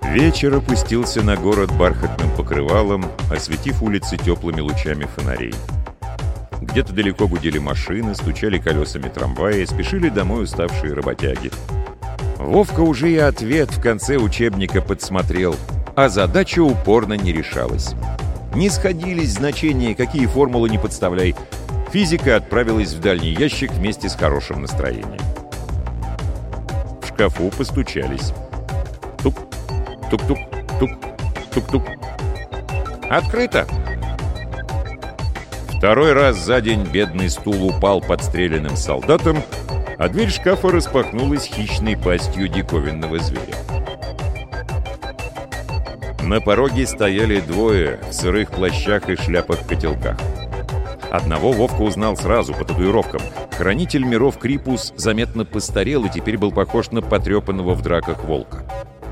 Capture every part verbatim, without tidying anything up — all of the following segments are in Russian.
Вечер опустился на город бархатным покрывалом, осветив улицы теплыми лучами фонарей. Где-то далеко гудели машины, стучали колесами трамвая, спешили домой уставшие работяги. Вовка уже и ответ в конце учебника подсмотрел, а задача упорно не решалась. Не сходились значения, какие формулы не подставляй. Физика отправилась в дальний ящик вместе с хорошим настроением. В шкафу постучались. Тук, тук-тук, тук, тук-тук. «Открыто!» Второй раз за день бедный стул упал подстреленным солдатом, а дверь шкафа распахнулась хищной пастью диковинного зверя. На пороге стояли двое в сырых плащах и шляпах-котелках. Одного Вовка узнал сразу по татуировкам. Хранитель миров Крипус заметно постарел и теперь был похож на потрепанного в драках волка.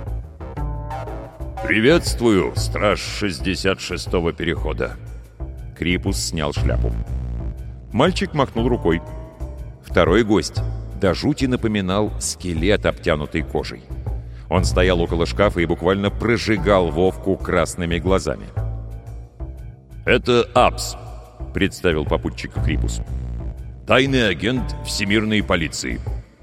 «Приветствую, страж шестьдесят шестого перехода!» Крипус снял шляпу. Мальчик махнул рукой. Второй гость до жути напоминал скелет, обтянутый кожей. Он стоял около шкафа и буквально прожигал Вовку красными глазами. «Это Апс», — представил попутчика Крипус. «Тайный агент всемирной полиции».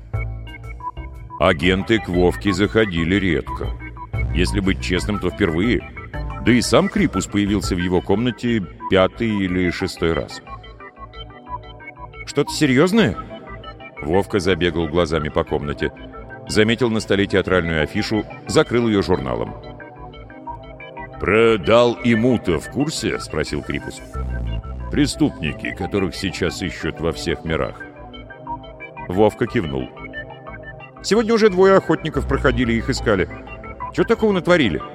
Агенты к Вовке заходили редко. Если быть честным, то впервые. Да и сам Крипус появился в его комнате пятый или шестой раз. «Что-то серьезное?» Вовка забегал глазами по комнате. Заметил на столе театральную афишу, закрыл ее журналом. «Про Дал и Мута в курсе?» — спросил Крипус. «Преступники, которых сейчас ищут во всех мирах». Вовка кивнул. «Сегодня уже двое охотников проходили, их искали. Чего такого натворили?»